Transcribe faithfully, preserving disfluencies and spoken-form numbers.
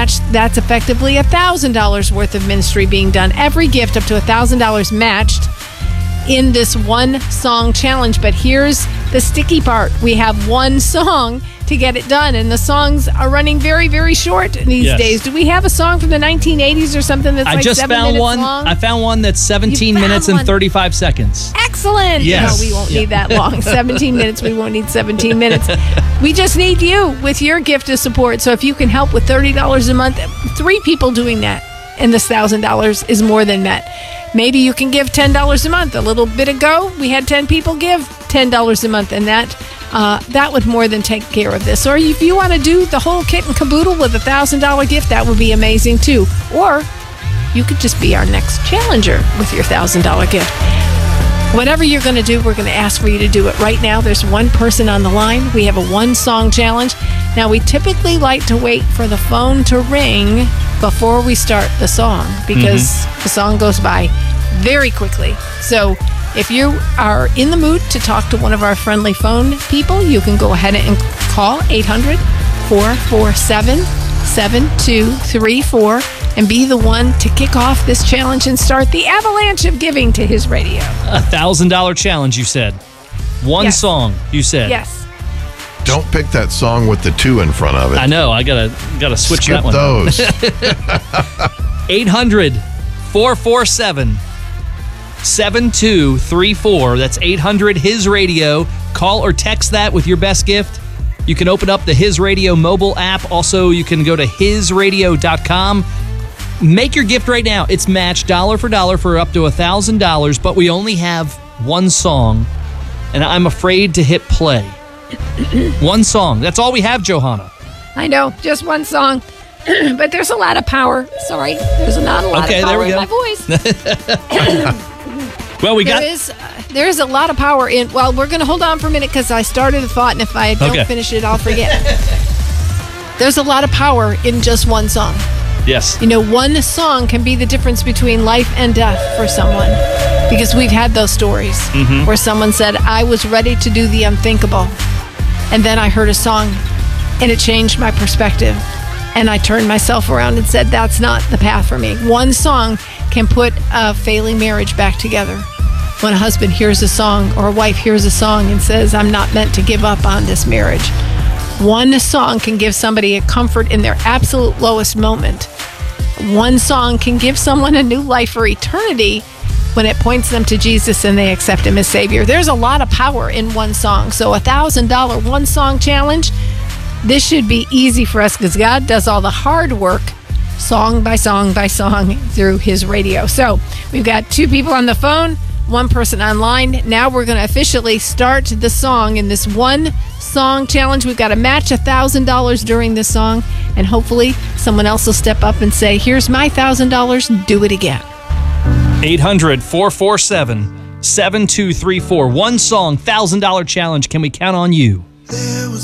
matched, that's effectively one thousand dollars worth of ministry being done. Every gift up to one thousand dollars matched in this one song challenge. But here's the sticky part. We have one song to get it done, and the songs are running very, very short these Yes. days. Do we have a song from the nineteen eighties or something that's I like just seven found minutes one. long? I found one that's seventeen You found minutes and one. thirty-five seconds. Excellent. Yes. No, we won't Yeah. need that long. seventeen minutes. We won't need seventeen minutes. We just need you with your gift of support. So if you can help with thirty dollars a month, three people doing that, and this one thousand dollars is more than met. Maybe you can give ten dollars a month. A little bit ago, we had ten people give ten dollars a month, and that uh, that would more than take care of this. Or if you want to do the whole kit and caboodle with a one thousand dollars gift, that would be amazing too. Or you could just be our next challenger with your one thousand dollars gift. Whatever you're going to do, we're going to ask for you to do it right now. There's one person on the line. We have a one-song challenge. Now, we typically like to wait for the phone to ring before we start the song because mm-hmm. the song goes by very quickly. So if you are in the mood to talk to one of our friendly phone people, you can go ahead and call eight hundred, four four seven, seven two three four and be the one to kick off this challenge and start the avalanche of giving to His Radio. A thousand dollar challenge, you said. One Yes. song, you said. Yes. Don't pick that song with the two in front of it. I know. I gotta gotta switch Skip that one. those. eight hundred, four four seven, seven two three four. That's eight hundred His Radio. Call or text that with your best gift. You can open up the His Radio mobile app. Also, you can go to his radio dot com. Make your gift right now. It's matched dollar for dollar for up to one thousand dollars, but we only have one song, and I'm afraid to hit play. One song. That's all we have, Johanna. I know, just one song. But there's a lot of power. Sorry, there's not a lot Okay, of there power we in go. my voice. Well, we There got... is, uh, there is a lot of power in... Well, we're going to hold on for a minute because I started a thought, and if I don't Okay. finish it, I'll forget. There's a lot of power in just one song. Yes. You know, one song can be the difference between life and death for someone. Because we've had those stories Mm-hmm. where someone said, I was ready to do the unthinkable. And then I heard a song, and it changed my perspective. And I turned myself around and said, that's not the path for me. One song can put a failing marriage back together. When a husband hears a song or a wife hears a song and says, I'm not meant to give up on this marriage. One song can give somebody a comfort in their absolute lowest moment. One song can give someone a new life for eternity when it points them to Jesus and they accept Him as Savior. There's a lot of power in one song. So a one thousand dollars one-song challenge, this should be easy for us because God does all the hard work song by song by song through His radio. So we've got two people on the phone, one person online. Now we're going to officially start the song in this one song challenge. We've got to match one thousand dollars during this song, and hopefully someone else will step up and say, here's my one thousand dollars, do it again. eight hundred, four four seven, seven two three four. One song, one thousand dollars challenge. Can we count on you? There was